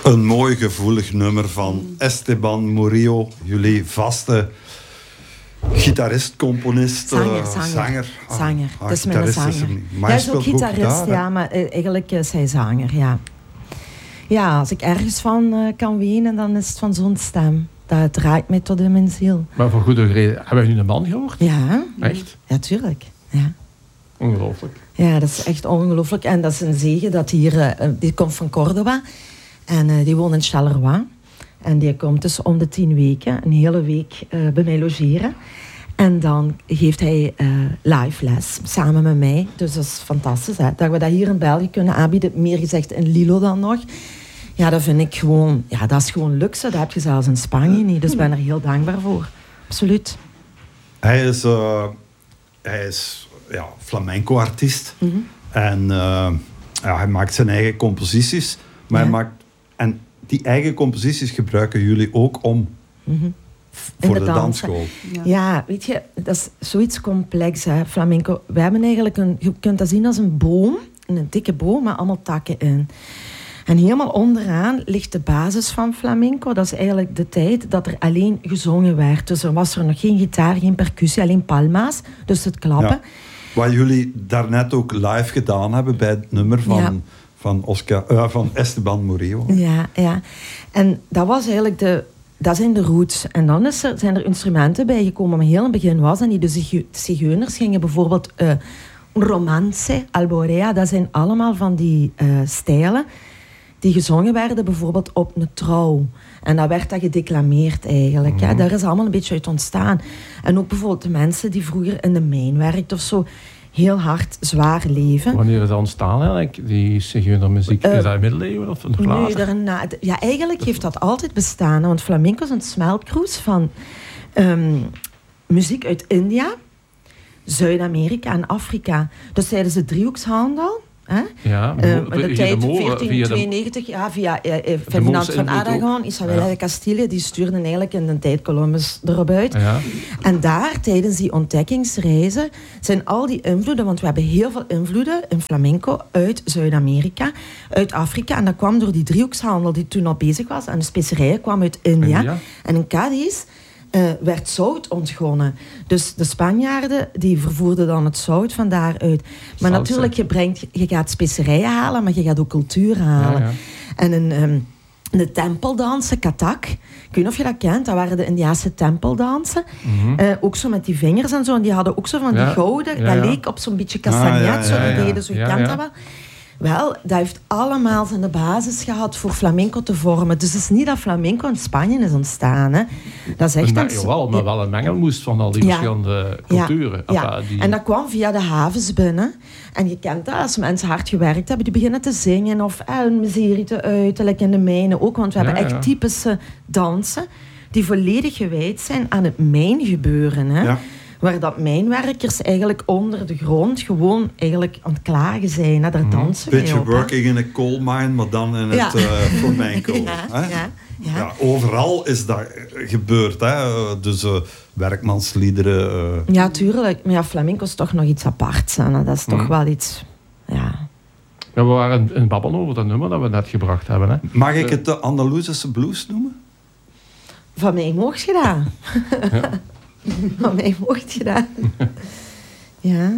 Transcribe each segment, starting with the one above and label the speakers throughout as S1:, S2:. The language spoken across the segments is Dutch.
S1: Een mooi gevoelig nummer van Esteban Murillo, jullie vaste gitarist, componist, zanger.
S2: Dat is mijn zanger.
S1: Maar
S2: hij is ook gitarist, maar eigenlijk is hij zanger, ja. Ja, als ik ergens van kan wenen, dan is het van zo'n stem. Dat draait mij tot in mijn ziel.
S3: Maar voor goede reden. Hebben we nu een man gehoord?
S2: Ja.
S3: Echt?
S2: Ja, tuurlijk. Ja.
S3: Ongelooflijk.
S2: Ja, dat is echt ongelooflijk. En dat is een zegen dat die komt van Córdoba. En die woont in Charleroi. En die komt dus om de 10 weken, een hele week bij mij logeren. En dan geeft hij live les, samen met mij. Dus dat is fantastisch, hè? Dat we dat hier in België kunnen aanbieden. Meer gezegd in Lilo dan nog. Ja, dat vind ik gewoon... Ja, dat is gewoon luxe. Dat heb je zelfs in Spanje niet. Dus ik ben er heel dankbaar voor. Absoluut.
S1: Hij is flamenco-artiest. Mm-hmm. En hij maakt zijn eigen composities. Maar en die eigen composities gebruiken jullie ook om... Mm-hmm. Voor de dansschool.
S2: Ja, weet je, dat is zoiets complex, hè, flamenco. We hebben eigenlijk je kunt dat zien als een boom, een dikke boom, met allemaal takken in. En helemaal onderaan ligt de basis van flamenco. Dat is eigenlijk de tijd dat er alleen gezongen werd. Dus er was er nog geen gitaar, geen percussie, alleen palma's. Dus het klappen. Ja.
S1: Wat jullie daarnet ook live gedaan hebben bij het nummer van Esteban Murillo.
S2: Ja. En dat was eigenlijk dat zijn de roots. En dan zijn er instrumenten bijgekomen. Maar heel in het begin was en de zigeuners gingen bijvoorbeeld romance, alborea. Dat zijn allemaal van die stijlen die gezongen werden bijvoorbeeld op een trouw. En dan werd dat gedeclameerd eigenlijk. Mm-hmm. Ja, daar is allemaal een beetje uit ontstaan. En ook bijvoorbeeld de mensen die vroeger in de mijn werkten of zo, heel hard, zwaar leven.
S3: Wanneer is dat ontstaan eigenlijk, die zigeunermuziek? Is dat in middeleeuwen of nog later?
S2: Nee, eigenlijk heeft dat altijd bestaan. Want flamenco is een smeltkroes van muziek uit India, Zuid-Amerika en Afrika. Dus tijdens de driehoekshandel...
S3: Ja,
S2: in de tijd 1492, via Ferdinand van Aragon, Isabella de Castille, die stuurden eigenlijk in de tijd Columbus erop uit. Ja. En daar, tijdens die ontdekkingsreizen, zijn al die invloeden, want we hebben heel veel invloeden in flamenco uit Zuid-Amerika, uit Afrika, en dat kwam door die driehoekshandel die toen al bezig was, en de specerijen kwamen uit India. En in Cadiz werd zout ontgonnen. Dus de Spanjaarden die vervoerden dan het zout van daaruit. Maar natuurlijk, je gaat specerijen halen, maar je gaat ook cultuur halen. Ja. En in de tempeldansen, katak, ik weet niet of je dat kent, dat waren de Indiase tempeldansen. Mm-hmm. Ook zo met die vingers en zo. En die hadden ook zo van die gouden, dat leek op zo'n beetje castagnet, zo deden, zo je kent dat wel. Wel, dat heeft allemaal zijn basis gehad voor flamenco te vormen. Dus het is niet dat flamenco in Spanje is ontstaan. Hè. Dat is echt
S3: maar wel een mengelmoes van al die verschillende culturen.
S2: Ja. En dat kwam via de havens binnen. En je kent dat, als mensen hard gewerkt hebben, die beginnen te zingen of een miserie te uiten, like in de mijnen ook. Want we hebben echt typische dansen die volledig gewijd zijn aan het mijngebeuren. Hè. Ja. Waar dat mijnwerkers eigenlijk onder de grond gewoon eigenlijk aan het klagen zijn. Daar dansen wij op.
S1: Beetje working in a coal mine, maar dan in het flamenco. Ja, overal is dat gebeurd. Hè? Dus werkmansliederen.
S2: Ja, tuurlijk. Maar flamenco is toch nog iets aparts. Hè? Dat is toch wel iets... Ja,
S3: we waren een babbel over dat nummer dat we net gebracht hebben. Hè?
S1: Mag ik het de Andalusische blues noemen?
S2: Van mij mocht je dat. Ja. Van mij mocht je dat. Ja.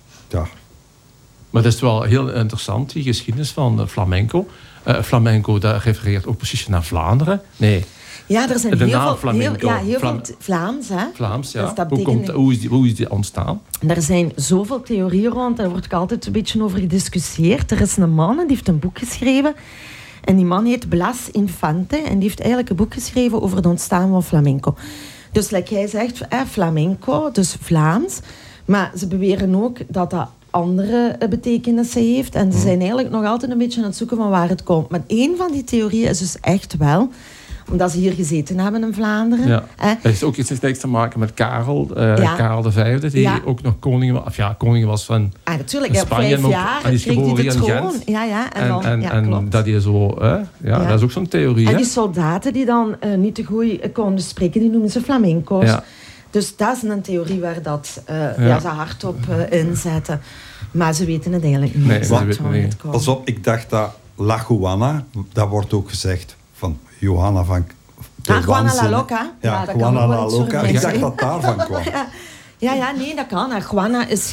S3: Maar het is wel heel interessant, die geschiedenis van flamenco. Flamenco, dat refereert ook precies naar Vlaanderen. Nee.
S2: Ja, er zijn heel veel Vlaams. Hè?
S3: Vlaams, ja. Dus hoe is die ontstaan?
S2: Er zijn zoveel theorieën rond. Daar wordt ook altijd een beetje over gediscussieerd. Er is een man die heeft een boek geschreven. En die man heet Blas Infante. En die heeft eigenlijk een boek geschreven over het ontstaan van flamenco. Dus like hij zegt, flamenco, dus Vlaams. Maar ze beweren ook dat dat andere betekenissen heeft. En ze zijn eigenlijk nog altijd een beetje aan het zoeken van waar het komt. Maar één van die theorieën is dus echt wel... Omdat ze hier gezeten hebben in Vlaanderen. Ja.
S3: Dat heeft ook iets te maken met Karel. Karel V, die ook nog koning was van
S2: natuurlijk,
S3: Spanje.
S2: Op 5 jaar
S3: en die is geboren in Gent.
S2: En
S3: dat hij zo... dat is ook zo'n theorie.
S2: En die soldaten die dan niet te goed konden spreken, die noemen ze flamenco's. Ja. Dus dat is een theorie waar dat, ze hard op inzetten. Maar ze weten het eigenlijk niet.
S1: Nee, Pas op, ik dacht dat La Juana, dat wordt ook gezegd... van Johanna van...
S2: Juana La Loca.
S1: Ja, Juana La Loca. Ik dacht dat daarvan kwam.
S2: Ja, nee, dat kan. Juana is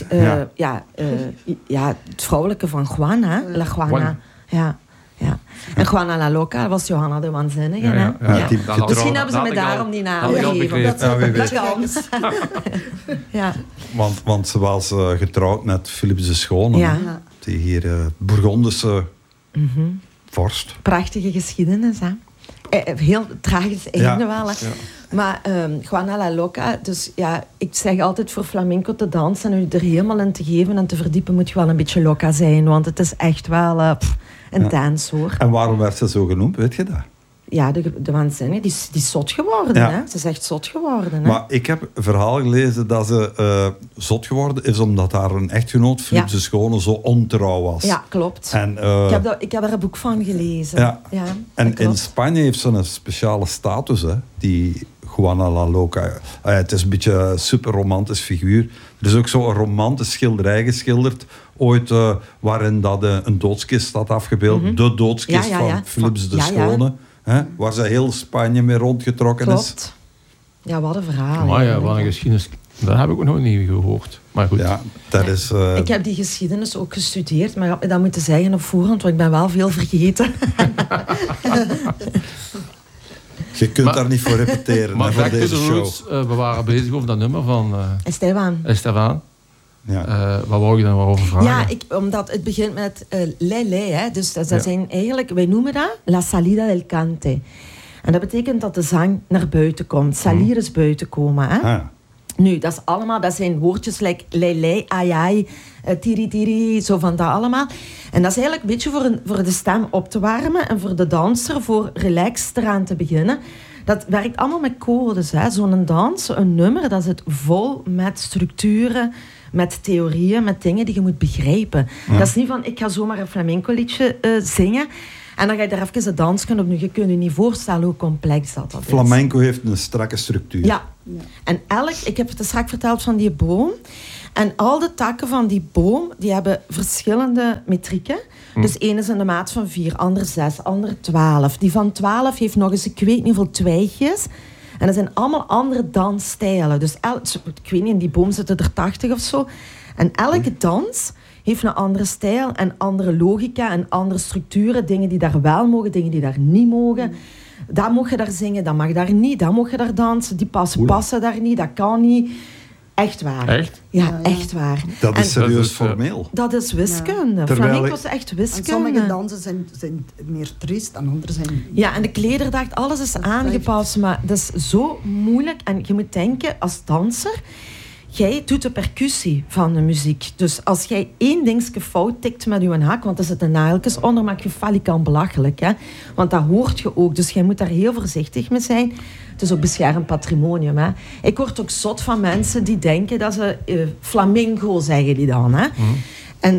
S2: het vrouwelijke van Juana. La Juana. Ja. En Juana La Loca was Johanna de Waanzinnige.
S1: Ja.
S2: Misschien hebben ze me daarom die naam gegeven. Dat kan. Ja.
S1: Want ze was getrouwd met Philips de Schone. Ja. Die hier Bourgondische vorst.
S2: Prachtige geschiedenis, hè. Heel tragisch einde wel. Hè. Ja. Maar Juana La Loca, dus ja, ik zeg altijd voor flamenco te dansen en u er helemaal in te geven en te verdiepen moet je wel een beetje loca zijn, want het is echt wel intens hoor.
S1: En waarom werd ze zo genoemd, weet je dat?
S2: Ja, de waanzinnige, die is zot geworden. Hè? Ze is echt zot geworden. Hè?
S1: Maar ik heb een verhaal gelezen dat ze zot geworden is omdat haar een echtgenoot, Philips de Schone, zo ontrouw was.
S2: Ja, klopt.
S1: En,
S2: ik heb daar een boek van gelezen.
S1: Ja. En in Spanje heeft ze een speciale status, hè, die Juana La Loca. Het is een beetje een super romantisch figuur. Er is ook zo'n romantisch schilderij geschilderd, ooit waarin dat een doodskist staat afgebeeld. De doodskist van Philips de Schone. Hè, waar ze heel Spanje mee rondgetrokken is.
S2: Ja, wat een verhaal.
S3: Maar ja, wat een geschiedenis. Dat heb ik ook nog niet gehoord. Maar goed.
S1: Ja, dat is...
S2: Ik heb die geschiedenis ook gestudeerd, maar ik had me dat moeten zeggen op voorhand, want ik ben wel veel vergeten.
S1: Je kunt daar niet voor repeteren.
S3: Maar
S1: voor deze show.
S3: Roots, we waren bezig over dat nummer van... Esteban.
S1: Ja.
S3: Wat wou je dan over vragen?
S2: Ja, omdat het begint met lei, hè. Dus dat zijn eigenlijk, wij noemen dat la salida del cante. En dat betekent dat de zang naar buiten komt. Salir is buiten komen. Hè. Nu, dat zijn woordjes like lei, ai, tiri, tiri, zo van dat allemaal. En dat is eigenlijk een beetje voor de stem op te warmen en voor de danser, voor relaxed eraan te beginnen. Dat werkt allemaal met codes. Zo'n dans, een nummer, dat zit vol met structuren, met theorieën, met dingen die je moet begrijpen. Ja. Dat is niet van, ik ga zomaar een flamenco liedje zingen en dan ga je daar even een dansje op. Nu, je kunt je niet voorstellen hoe complex dat is.
S1: Flamenco heeft een strakke structuur.
S2: Ja. En ik heb het straks verteld van die boom. En al de takken van die boom, die hebben verschillende metrieken. Dus één is in de maat van 4, ander 6, ander 12. Die van 12 heeft nog eens, ik weet niet hoeveel twijgjes. En dat zijn allemaal andere dansstijlen. Dus ik weet niet, in die boom zitten er 80 of zo. En elke dans heeft een andere stijl en andere logica en andere structuren. Dingen die daar wel mogen, dingen die daar niet mogen. Dat mag je daar zingen, dat mag daar niet. Dat mag je daar dansen, die passen daar niet, dat kan niet. Echt waar.
S3: Echt?
S2: Ja, echt waar.
S1: Dat is serieus formeel.
S2: Dat is wiskunde. Ja. Flamenco is echt wiskunde.
S4: En sommige dansen zijn meer triest en andere zijn...
S2: Ja, en de klederdracht, alles is aangepast. Maar dat is zo moeilijk. En je moet denken, als danser, jij doet de percussie van de muziek. Dus als jij één dingetje fout tikt met je haak, want er zitten nageltjes onder, maak je falikant belachelijk. Hè? Want dat hoort je ook. Dus jij moet daar heel voorzichtig mee zijn. Het is ook beschermd patrimonium. Hè? Ik word ook zot van mensen die denken dat ze flamingo zeggen die dan. Hè? En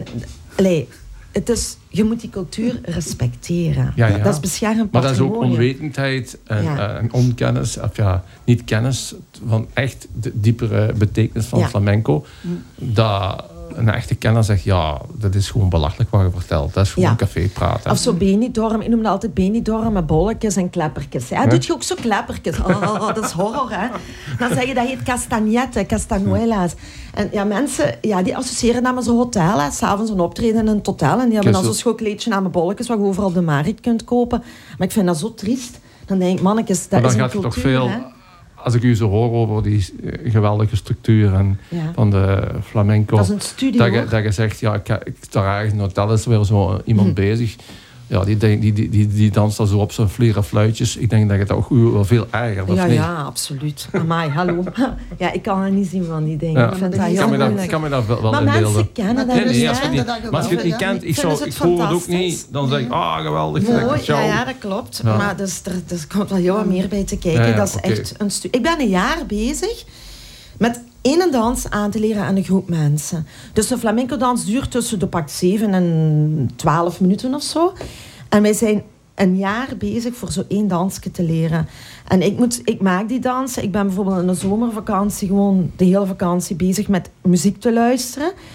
S2: je moet die cultuur respecteren.
S3: Ja.
S2: Dat is beschermd patrimonium.
S3: Maar dat is ook onwetendheid en onkennis, of niet kennis van echt de diepere betekenis van flamenco. Dat een echte kenner zegt, ja, dat is gewoon belachelijk wat je vertelt. Dat is gewoon café praten.
S2: Of zo benidorm, ik noem dat altijd benidorm met bolletjes en kleppertjes. Ja, doet je ook zo kleppertjes? Oh, dat is horror, hè. Dan zeg je, dat heet castagnette, castanuelas. En ja, mensen, die associëren dat met zo'n hotel, hè. 's Avonds een optreden in een hotel en die hebben dan zo'n schokleedje aan mijn bolletjes wat je overal op de markt kunt kopen. Maar ik vind dat zo triest. Dan denk ik, mannetjes, dat is een cultuur, toch veel... Hè?
S3: Als ik u zo hoor over die geweldige structuur en van de flamenco...
S2: Dat is een studie,
S3: dat je zegt, ik sta ergens in een hotel, is weer zo iemand bezig. Ja, die danst dan zo op zijn vlieren fluitjes. Ik denk dat je dat ook wel veel erger of niet?
S2: Ja, absoluut. Amai, hallo. Ja, ik kan het niet zien van die dingen. Ja. Ik vind dat heel moeilijk.
S3: Ik kan me dat wel
S2: maar
S3: inbeelden.
S2: Mensen kennen dat
S3: nee, maar als je het niet kent, ik voel het ook niet. Dan zeg ik, geweldig.
S2: Mooi, ja, dat klopt. Ja. Maar er komt wel heel wat meer bij te kijken. Dat is echt een studie. Ik ben een jaar bezig met één dans aan te leren aan een groep mensen. Dus de flamenco-dans duurt tussen de 7 en 12 minuten of zo. En wij zijn een jaar bezig voor zo één dansje te leren. En ik maak die dansen. Ik ben bijvoorbeeld in de zomervakantie gewoon de hele vakantie bezig met muziek te luisteren.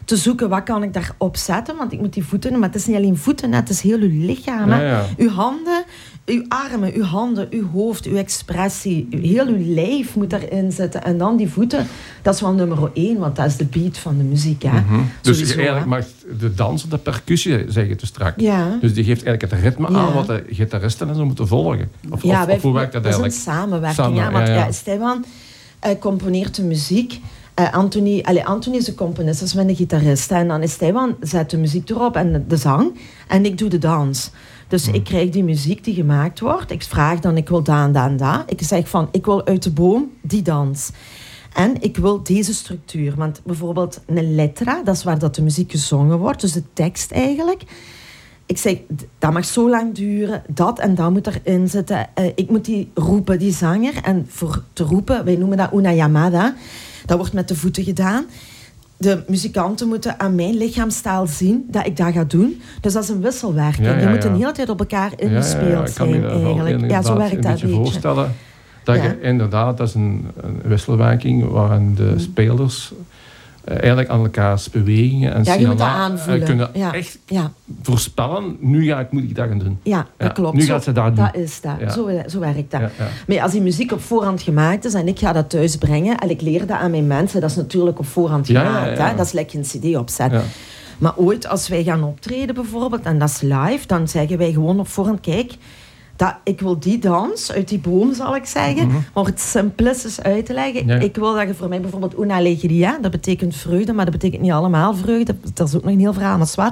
S2: te zoeken, wat kan ik daarop zetten? Want ik moet die voeten, maar het is niet alleen voeten, het is heel uw lichaam. Ja. Uw handen, uw armen, uw handen, uw hoofd, uw expressie, heel uw lijf moet daarin zitten. En dan die voeten, dat is wel nummer 1, want dat is de beat van de muziek. Hè.
S3: Dus je eigenlijk mag de dans of de percussie, zeg je te strak. Ja. Dus die geeft eigenlijk het ritme aan wat de gitaristen en zo moeten volgen. Of hoe werkt dat eigenlijk?
S2: Dat is een samenwerking. Want Stefan componeert de muziek. Anthony is de componist, dat is mijn gitarist. En dan is Stefan zet de muziek erop en de zang. En ik doe de dans. Dus ik krijg die muziek die gemaakt wordt. Ik vraag dan, ik wil da en da. Ik zeg van, ik wil uit de boom die dans. En ik wil deze structuur. Want bijvoorbeeld een letra, dat is waar dat de muziek gezongen wordt. Dus de tekst eigenlijk. Ik zeg, dat mag zo lang duren. Dat en dat moet erin zitten. Ik moet die roepen, die zanger. En voor te roepen, wij noemen dat una llamada. Dat wordt met de voeten gedaan. De muzikanten moeten aan mijn lichaamstaal zien dat ik dat ga doen. Dus dat is een wisselwerking. Je moet de hele tijd op elkaar ingespeeld zijn eigenlijk. Ja, zo werkt dat een beetje.
S3: Voorstellen dat je inderdaad, dat is een wisselwerking waarin de spelers eigenlijk aan elkaars bewegingen en
S2: signalen
S3: kunnen echt voorspellen. Nu moet ik dat gaan doen.
S2: Ja, dat klopt.
S3: Nu gaat ze dat doen.
S2: Dat is dat. Ja. Zo werkt dat. Ja. Maar als die muziek op voorhand gemaakt is en ik ga dat thuis brengen en ik leer dat aan mijn mensen, dat is natuurlijk op voorhand gemaakt. Hè? Dat is lekker een cd opzet. Ja. Maar ooit, als wij gaan optreden bijvoorbeeld, en dat is live, dan zeggen wij gewoon op voorhand, kijk, ik wil die dans uit die boom, zal ik zeggen. Maar het simplest is uit te leggen. Ja. Ik wil dat je voor mij bijvoorbeeld una alegria, dat betekent vreugde, maar dat betekent niet allemaal vreugde. Dat is ook nog een heel verhaal, maar zwart.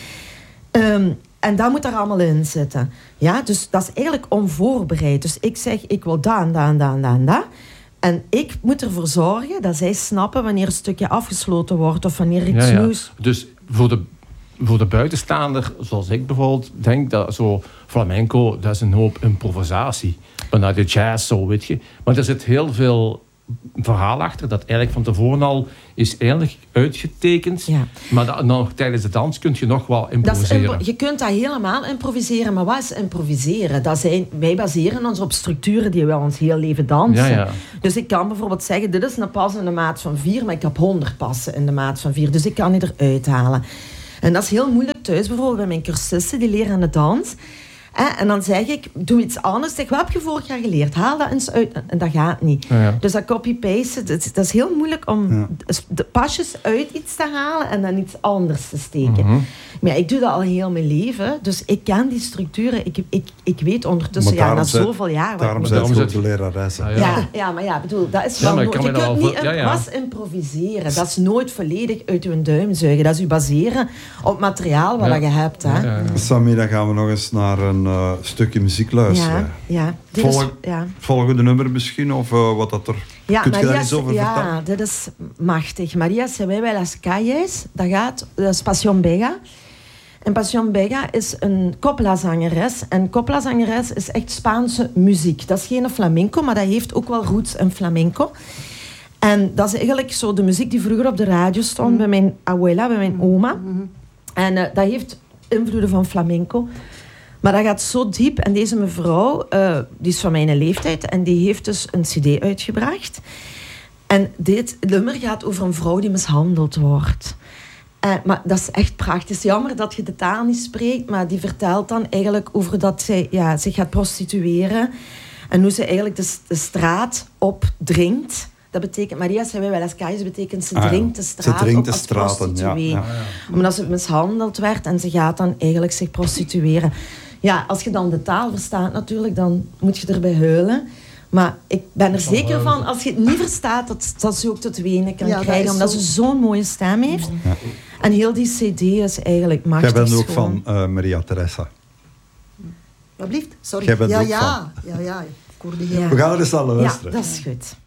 S2: En dat moet er allemaal in zitten. Ja, dus dat is eigenlijk onvoorbereid. Dus ik zeg, ik wil dat en dat en dat en dat en dat. En ik moet ervoor zorgen dat zij snappen wanneer een stukje afgesloten wordt of wanneer iets nieuws...
S3: Dus voor de buitenstaander, zoals ik bijvoorbeeld, denk dat zo flamenco, dat is een hoop improvisatie. Vanuit de jazz, zo weet je. Maar er zit heel veel verhaal achter, dat eigenlijk van tevoren al is eigenlijk uitgetekend. Ja. Maar nog tijdens de dans kun je nog wel improviseren.
S2: Je kunt dat helemaal improviseren, maar wat is improviseren? Wij baseren ons op structuren die we ons heel leven dansen. Ja. Dus ik kan bijvoorbeeld zeggen, dit is een pas in de maat van 4, maar ik heb 100 passen in de maat van 4. Dus ik kan die eruit halen. En dat is heel moeilijk thuis, bijvoorbeeld bij mijn cursisten, die leren aan de dans. En dan zeg ik, doe iets anders. Zeg, wat heb je vorig jaar geleerd? Haal dat eens uit. En dat gaat niet. Ja. Dus dat copy-paste, dat is heel moeilijk om de pasjes uit iets te halen en dan iets anders te steken. Maar ik doe dat al heel mijn leven. Dus ik ken die structuren. Ik weet ondertussen, na zoveel jaar...
S1: Daarom zijn ze de lerares.
S2: Maar bedoel, dat is wel nooit... Je kunt niet pas improviseren. Dat is nooit volledig uit je duim zuigen. Dat is je baseren op materiaal wat je hebt. Hè.
S1: Sammy, dan gaan we nog eens naar een stukje muziek luisteren. Volgende nummer misschien, of wat dat er... Kun je daar iets over vertellen?
S2: Ja, dit is machtig. María se bebe las calles, dat is Pasión Vega. En Pasión Vega is een copla-zangeres. En copla-zangeres is echt Spaanse muziek. Dat is geen flamenco, maar dat heeft ook wel roots in flamenco. En dat is eigenlijk zo de muziek die vroeger op de radio stond bij mijn abuela, bij mijn oma. En dat heeft invloeden van flamenco. Maar dat gaat zo diep. En deze mevrouw, die is van mijn leeftijd. En die heeft dus een cd uitgebracht. En dit nummer gaat over een vrouw die mishandeld wordt. Maar dat is echt prachtig. Het is jammer dat je de taal niet spreekt. Maar die vertelt dan eigenlijk over dat zij zich gaat prostitueren. En hoe ze eigenlijk de straat opdringt. Dat betekent, María se bebe las calles, betekent ze drinkt de straat op als prostituee. Omdat ze mishandeld werd en ze gaat dan eigenlijk zich prostitueren. Ja, als je dan de taal verstaat natuurlijk, dan moet je erbij huilen. Maar ik ben er zeker van, als je het niet verstaat, dat ze ook tot wenen kan krijgen. Omdat ze zo'n mooie stem heeft. Ja. En heel die cd is eigenlijk machtig.
S1: Jij bent ook van Maria Teresa.
S4: Wat blieft? Sorry.
S1: Jij bent ook van.
S4: Ja. Ik hoorde heel
S1: We gaan er eens aan luisteren.
S2: Ja, dat is goed.